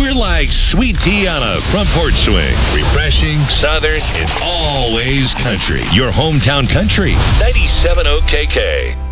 We're like sweet tea on a front porch swing. Refreshing, southern, and always country. Your hometown country. 97 OKK.